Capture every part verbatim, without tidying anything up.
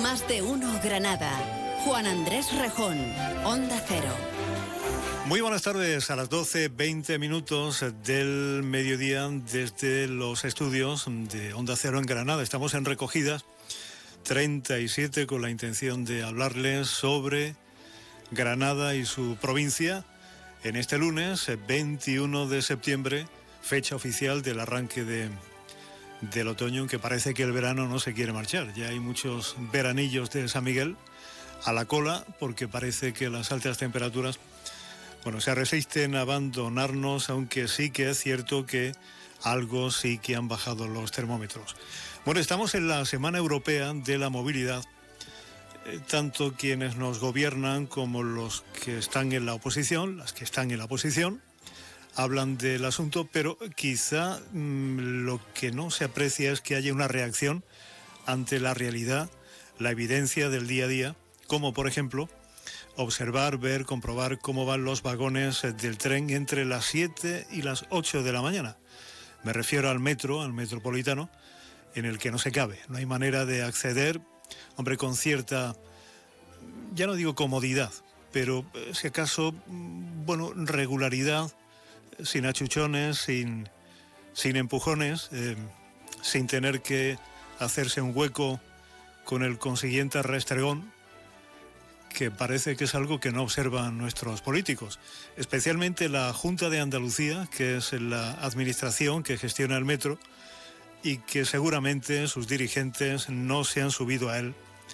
Más de uno Granada. Juan Andrés Rejón, Onda Cero. Muy buenas tardes, a las doce veinte minutos del mediodía desde los estudios de Onda Cero en Granada. Estamos en Recogidas treinta y siete con la intención de hablarles sobre Granada y su provincia en este lunes veintiuno de septiembre, fecha oficial del arranque de, del otoño, que parece que el verano no se quiere marchar. Ya hay muchos veranillos de San Miguel a la cola porque parece que las altas temperaturas Bueno, se resisten a abandonarnos, aunque sí que es cierto que algo sí que han bajado los termómetros. Bueno, estamos en la Semana Europea de la Movilidad. Eh, tanto quienes nos gobiernan como los que están en la oposición, las que están en la oposición, hablan del asunto, pero quizá mmm, lo que no se aprecia es que haya una reacción ante la realidad, la evidencia del día a día, como por ejemplo observar, ver, comprobar cómo van los vagones del tren entre las siete y las ocho de la mañana. Me refiero al metro, al metropolitano, en el que no se cabe. No hay manera de acceder, hombre, con cierta, ya no digo comodidad, pero si acaso, bueno, regularidad, sin achuchones, sin, sin empujones, eh, sin tener que hacerse un hueco con el consiguiente restregón, que parece que es algo que no observan nuestros políticos, especialmente la Junta de Andalucía, que es la administración que gestiona el metro y que seguramente sus dirigentes no se han subido a él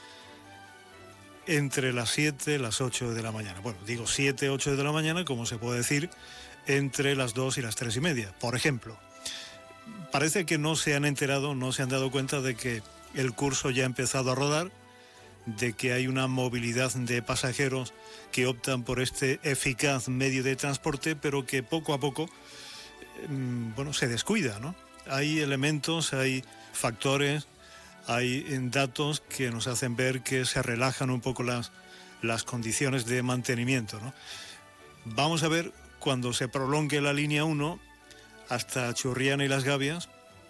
entre las siete y las ocho de la mañana. Bueno, digo siete, ocho de la mañana, como se puede decir, entre las dos y las tres y media, por ejemplo. Parece que no se han enterado, no se han dado cuenta de que el curso ya ha empezado a rodar, de que hay una movilidad de pasajeros que optan por este eficaz medio de transporte, pero que poco a poco, bueno, se descuida, ¿no? Hay elementos, hay factores, hay datos que nos hacen ver que se relajan un poco las, las condiciones de mantenimiento, ¿no? Vamos a ver cuando se prolongue la línea uno hasta Churriana y Las Gavias,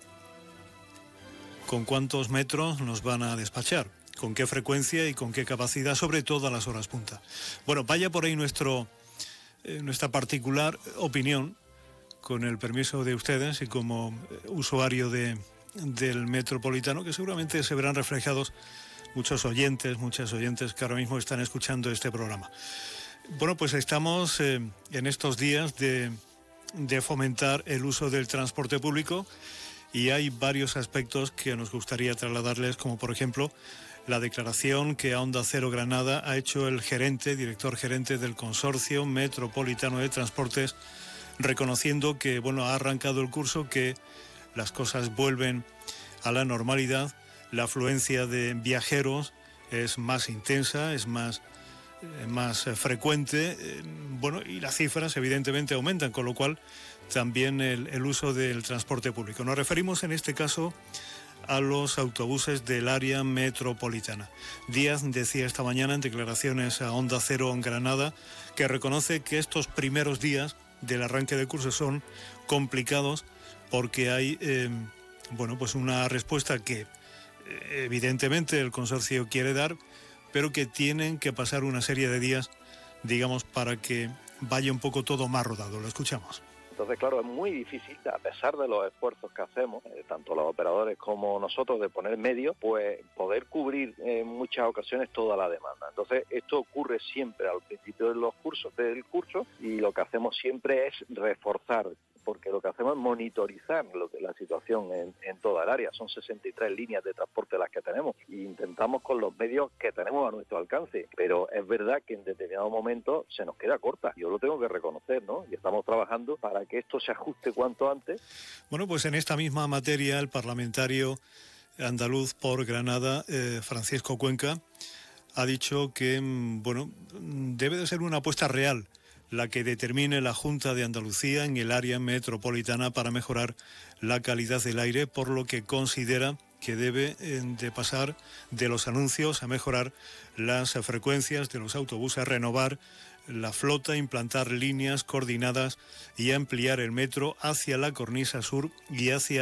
con cuántos metros nos van a despachar, con qué frecuencia y con qué capacidad, sobre todo a las horas punta. Bueno, vaya por ahí nuestro, eh, nuestra particular opinión, con el permiso de ustedes y como usuario de, del metropolitano, que seguramente se verán reflejados muchos oyentes, muchas oyentes que ahora mismo están escuchando este programa. Bueno, pues estamos eh, en estos días de, de fomentar el uso del transporte público y hay varios aspectos que nos gustaría trasladarles, como por ejemplo la declaración que a Onda Cero Granada ha hecho el gerente, director gerente del Consorcio Metropolitano de Transportes, reconociendo que, bueno, ha arrancado el curso, que las cosas vuelven a la normalidad, la afluencia de viajeros es más intensa, es más, eh, más frecuente, eh, bueno, y las cifras evidentemente aumentan, con lo cual también el, el uso del transporte público. Nos referimos en este caso a los autobuses del área metropolitana. Díaz decía esta mañana en declaraciones a Onda Cero en Granada que reconoce que estos primeros días del arranque de curso son complicados porque hay, eh, bueno, pues una respuesta que eh, evidentemente el consorcio quiere dar, pero que tienen que pasar una serie de días, digamos, para que vaya un poco todo más rodado. Lo escuchamos. Entonces, claro, es muy difícil, a pesar de los esfuerzos que hacemos, eh, tanto los operadores como nosotros, de poner medios, pues poder cubrir en muchas ocasiones toda la demanda. Entonces, esto ocurre siempre al principio de los cursos, del curso, y lo que hacemos siempre es reforzar, porque lo que hacemos es monitorizar lo que, la situación en, en toda el área. Son sesenta y tres líneas de transporte las que tenemos e intentamos con los medios que tenemos a nuestro alcance, pero es verdad que en determinados momentos se nos queda corta. Yo lo tengo que reconocer, ¿no? Y estamos trabajando para que esto se ajuste cuanto antes. Bueno, pues en esta misma materia el parlamentario andaluz por Granada, eh, Francisco Cuenca, ha dicho que, bueno, debe de ser una apuesta real la que determine la Junta de Andalucía en el área metropolitana para mejorar la calidad del aire, por lo que considera que debe eh, de pasar de los anuncios a mejorar las frecuencias de los autobuses, renovar la flota, implantar líneas coordinadas y ampliar el metro hacia la cornisa sur y hacia